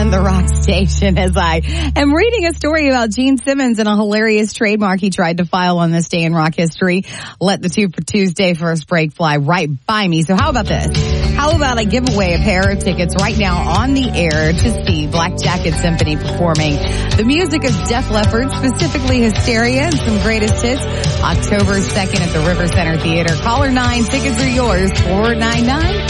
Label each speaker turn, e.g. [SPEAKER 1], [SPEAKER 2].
[SPEAKER 1] on the Rock Station as I am reading a story about Gene Simmons and a hilarious trademark he tried to file on this day in rock history. Let the 2 for Tuesday first break fly right by me. So how about this? How about I give away a pair of tickets right now on the air to see Black Jacket Symphony performing the music of Def Leppard, specifically Hysteria and some greatest hits, October 2nd at the River Center Theater. Caller 9, tickets are yours, 499